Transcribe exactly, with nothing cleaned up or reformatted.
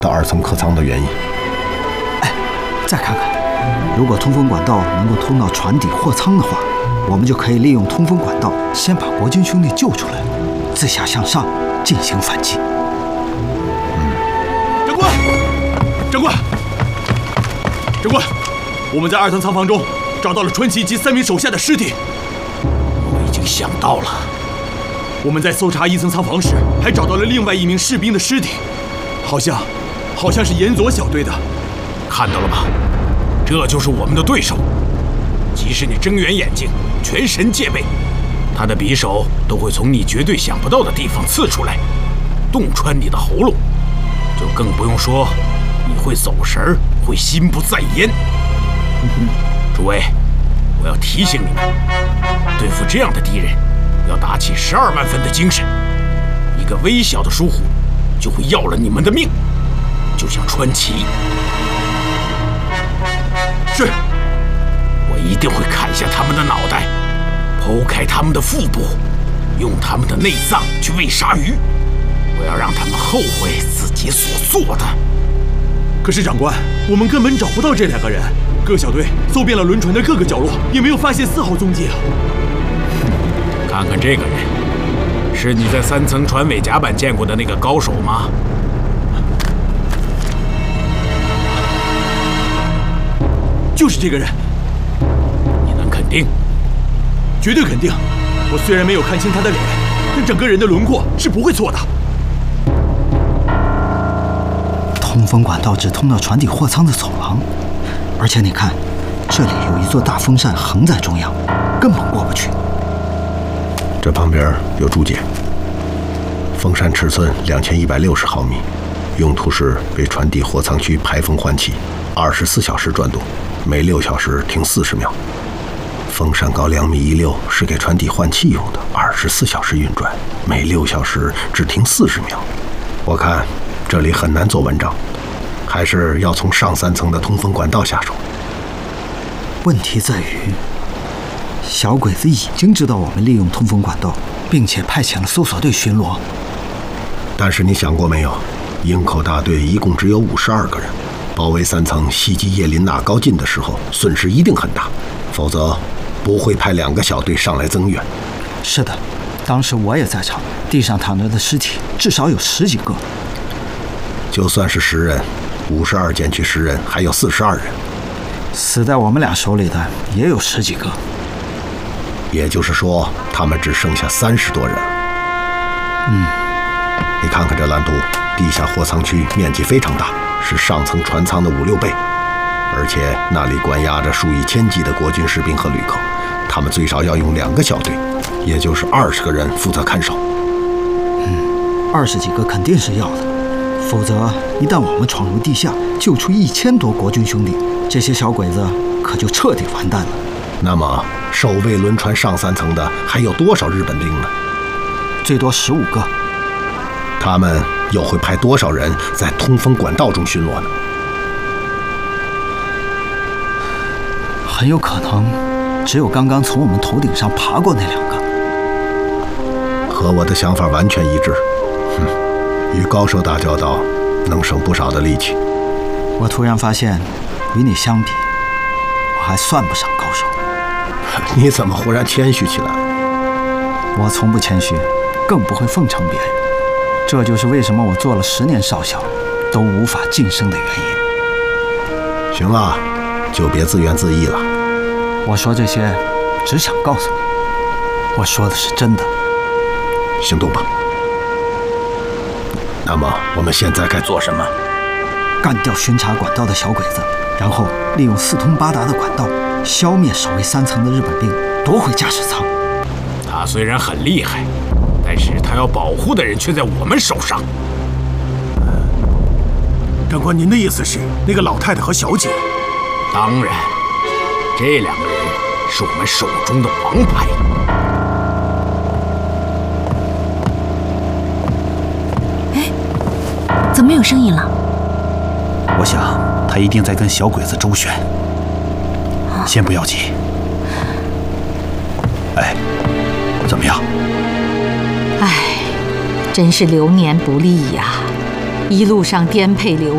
的二层客舱的原因。 哎，再看看，如果通风管道能够通到船底货舱的话，我们就可以利用通风管道先把国军兄弟救出来，自下向上进行反击。 嗯，长官，长官，长官，我们在二层仓房中找到了川崎及三名手下的尸体。 我已经想到了。 我们在搜查一层仓房时，还找到了另外一名士兵的尸体，好像，好像是岩佐小队的。 看到了吧？这就是我们的对手。即使你睁圆眼睛，全神戒备，他的匕首都会从你绝对想不到的地方刺出来，洞穿你的喉咙。就更不用说你会走神，会心不在焉。诸位，我要提醒你们，对付这样的敌人，要打起十二万分的精神。一个微小的疏忽，就会要了你们的命，就像川崎。 是。 我一定会砍下他们的脑袋，剖开他们的腹部，用他们的内脏去喂鲨鱼。我要让他们后悔自己所做的。 可是长官，我们根本找不到这两个人，各小队搜遍了轮船的各个角落，也没有发现丝毫踪迹啊。 看看这个人，是你在三层船尾甲板见过的那个高手吗？ 就是这个人。 你能肯定？ 绝对肯定。我虽然没有看清他的脸，但整个人的轮廓是不会错的。 通风管道只通到船底货舱的走廊，而且你看，这里有一座大风扇横在中央，根本过不去。 这旁边有注解：风扇尺寸两千一百六十毫米，用途是为船底货舱区排风换气，二十四小时转动，每六小时停四十秒。风扇高两米一六，是给船底换气用的，二十四小时运转，每六小时只停四十秒。我看这里很难做文章，还是要从上三层的通风管道下手。 问题在于，小鬼子已经知道我们利用通风管道，并且派遣了搜索队巡逻。 但是你想过没有，营口大队一共只有五十二个人，包围三层袭击叶林纳高进的时候，损失一定很大，否则不会派两个小队上来增援。 是的，当时我也在场，地上躺着的尸体至少有十几个。 就算是十人，五十二减去十人，还有四十二人。 死在我们俩手里的也有十几个。 也就是说，他们只剩下三十多人。 嗯， 你看看这蓝图，地下货舱区面积非常大，是上层船舱的五六倍，而且那里关押着数以千计的国军士兵和旅客，他们最少要用两个小队，也就是二十个人负责看守。 嗯，二十几个肯定是要的，否则一旦我们闯入地下，救出一千多国军兄弟，这些小鬼子可就彻底完蛋了。 那么守卫轮船上三层的还有多少日本兵呢？ 最多十五个。 他们又会派多少人在通风管道中巡逻呢？ 很有可能只有刚刚从我们头顶上爬过那两个。 和我的想法完全一致。哼，与高手打交道能省不少的力气。 我突然发现，与你相比，我还算不上高手。 你怎么忽然谦虚起来了？ 我从不谦虚，更不会奉承别人。这就是为什么我做了十年少校，都无法晋升的原因。 行了，就别自怨自艾了。 我说这些，只想告诉你，我说的是真的。 行动吧。那么我们现在该做什么？ 干掉巡查管道的小鬼子，然后利用四通八达的管道，消灭守卫三层的日本兵，夺回驾驶舱。 他虽然很厉害，但是他要保护的人却在我们手上。 长官，您的意思是那个老太太和小姐？ 当然，这两个人是我们手中的王牌。 哎，怎么没有声音了？ 我想他一定在跟小鬼子周旋。先不要急。哎，怎么样？ 哎，真是流年不利呀，一路上颠沛流